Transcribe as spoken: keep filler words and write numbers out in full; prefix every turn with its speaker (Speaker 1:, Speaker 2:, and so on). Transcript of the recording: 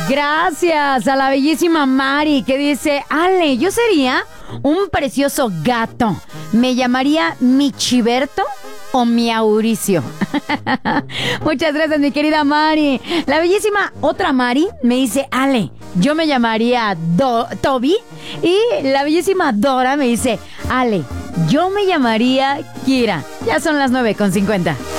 Speaker 1: Gracias a la bellísima Mari que dice, Ale, yo sería un precioso gato. ¿Me llamaría Michiberto o Miauricio? Muchas gracias, mi querida Mari. La bellísima otra Mari me dice, Ale, yo me llamaría Do- Toby. Y la bellísima Dora me dice, Ale, yo me llamaría Kira. Ya son las nueve con cincuenta.